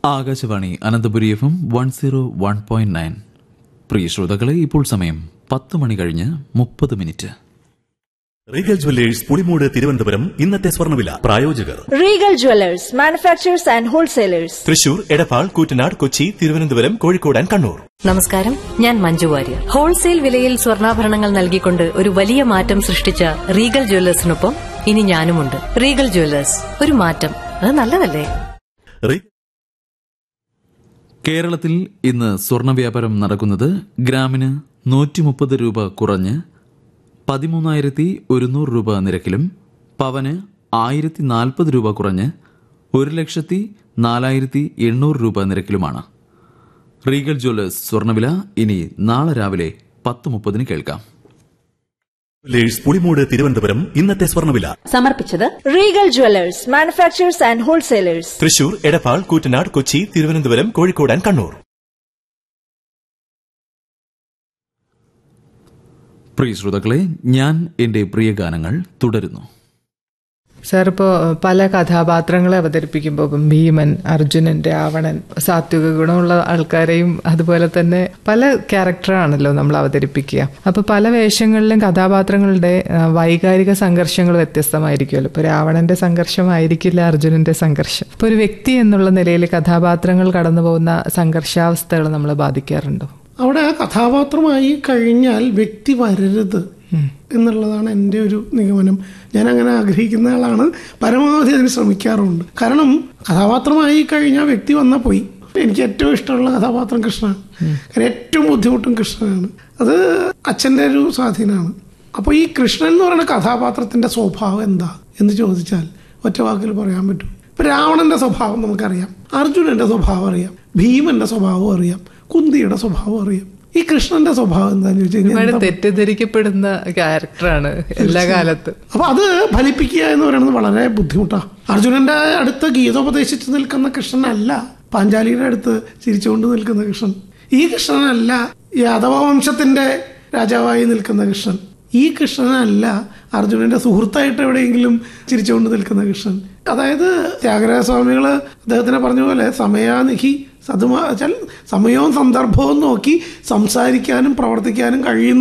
Akashvani Ananthapuri FM 101.9. പ്രിയ ശ്രോതാക്കളെ, ഇപ്പോൾ സമയം 10 മണി കഴിഞ്ഞ് 30 minute. Regal jewellers Pulimoodu Thiruvananthapuram ഇന്നത്തെ സ്വർണ്ണവില. പ്രായോജകർ Regal jewellers, manufacturers and wholesalers, Thrissur, Edappal, Koottanad, Kochi, Thiruvananthapuram, Kozhikode and Kannur. നമസ്കാരം, ഞാൻ മഞ്ജു വാര്യർ. ഹോൾസെയിൽ വിലയിൽ സ്വർണ്ണാഭരണങ്ങൾ നൽകിക്കൊണ്ട് ഒരു വലിയ മാറ്റം സൃഷ്ടിച്ച റീഗൽ ജുവല്ലേഴ്സിനൊപ്പം ഇനി ഞാനുമുണ്ട്. റീഗൽ ജുവല്ലേഴ്സ്, ഒരു മാറ്റം, അത് നല്ലതല്ലേ? കേരളത്തിൽ ഇന്ന് സ്വർണ്ണ വ്യാപാരം നടക്കുന്നത് ഗ്രാമിന് 130 രൂപ കുറഞ്ഞ് 13,100 രൂപ നിരക്കിലും പവന് 1,040 രൂപ കുറഞ്ഞ് 1,04,800 രൂപ നിരക്കിലുമാണ്. റീഗൽ ജ്വല്ലേഴ്സ് സ്വർണ്ണവില ഇനി നാളെ രാവിലെ 10:30 കേൾക്കാം. പുളിമൂട് തിരുവനന്തപുരം ഇന്നത്തെ സ്വർണ്ണവില സമർപ്പിച്ചത് Regal jewellers, manufacturers and wholesalers, Thrissur, Edappal, Koottanad, Kochi, Thiruvananthapuram, Kozhikode and Kannur. പ്രിയ ശ്രോതാക്കളെ, ഞാൻ എന്റെ പ്രിയ ഗാനങ്ങൾ തുടരുന്നു. സാർ, ഇപ്പോൾ പല കഥാപാത്രങ്ങളെ അവതരിപ്പിക്കുമ്പോൾ ഭീമൻ, അർജുനൻ, രാവണൻ, സാത്വിക ഗുണമുള്ള ആൾക്കാരെയും അതുപോലെ തന്നെ പല ക്യാരക്ടറാണല്ലോ നമ്മൾ അവതരിപ്പിക്കുക. അപ്പോൾ പല വേഷങ്ങളിലും കഥാപാത്രങ്ങളുടെ വൈകാരിക സംഘർഷങ്ങൾ വ്യത്യസ്തമായിരിക്കുമല്ലോ. ഇപ്പോൾ രാവണന്റെ സംഘർഷമായിരിക്കില്ല അർജുനന്റെ സംഘർഷം. ഇപ്പോൾ ഒരു വ്യക്തി എന്നുള്ള നിലയിൽ കഥാപാത്രങ്ങൾ കടന്നു പോകുന്ന സംഘർഷാവസ്ഥകൾ നമ്മളെ ബാധിക്കാറുണ്ടോ? അവിടെ ആ കഥാപാത്രമായി കഴിഞ്ഞാൽ വ്യക്തി വരരുത് എന്നുള്ളതാണ് എൻ്റെ ഒരു നിഗമനം. ഞാൻ അങ്ങനെ ആഗ്രഹിക്കുന്ന ആളാണ്, പരമാവധി അതിന് ശ്രമിക്കാറുണ്ട്. കാരണം കഥാപാത്രമായി കഴിഞ്ഞാൽ വ്യക്തി വന്നാൽ പോയി. എനിക്ക് ഏറ്റവും ഇഷ്ടമുള്ള കഥാപാത്രം കൃഷ്ണനാണ്. കാരണം ഏറ്റവും ബുദ്ധിമുട്ടും കൃഷ്ണനാണ്. അത് അച്ഛൻ്റെ ഒരു സ്വാധീനമാണ്. അപ്പോൾ ഈ കൃഷ്ണൻ എന്ന് പറയുന്ന കഥാപാത്രത്തിൻ്റെ സ്വഭാവം എന്താ എന്ന് ചോദിച്ചാൽ ഒറ്റ വാക്കിൽ പറയാൻ പറ്റും. ഇപ്പം രാവണന്റെ സ്വഭാവം നമുക്കറിയാം, അർജുനന്റെ സ്വഭാവം അറിയാം, ഭീമന്റെ സ്വഭാവം അറിയാം, കുന്തിയുടെ സ്വഭാവം അറിയാം. ഈ കൃഷ്ണന്റെ സ്വഭാവം എന്താന്ന് ചോദിച്ചു കഴിഞ്ഞാൽ തെറ്റിദ്ധരിക്കപ്പെടുന്ന ക്യാരക്ടറാണ് എല്ലാ കാലത്തും. അപ്പൊ അത് ഫലിപ്പിക്കുക എന്ന് പറയുന്നത് വളരെ ബുദ്ധിമുട്ടാണ്. അർജുനന്റെ അടുത്ത് ഗീതോപദേശിച്ച് നിൽക്കുന്ന കൃഷ്ണനല്ല പാഞ്ചാലിയുടെ അടുത്ത് ചിരിച്ചുകൊണ്ട് നിൽക്കുന്ന കൃഷ്ണൻ. ഈ കൃഷ്ണനല്ല യാദവ വംശത്തിന്റെ രാജാവായി നിൽക്കുന്ന കൃഷ്ണൻ. ഈ കൃഷ്ണനല്ല അർജുനന്റെ സുഹൃത്തായിട്ട് എവിടെയെങ്കിലും ചിരിച്ചുകൊണ്ട് നിൽക്കുന്ന കൃഷ്ണൻ. അതായത് ത്യാഗരാജസ്വാമികള് അദ്ദേഹത്തിനെ പറഞ്ഞ പോലെ സമയാനിഹി സമയവും സന്ദർഭവും നോക്കി സംസാരിക്കാനും പ്രവർത്തിക്കാനും കഴിയുന്ന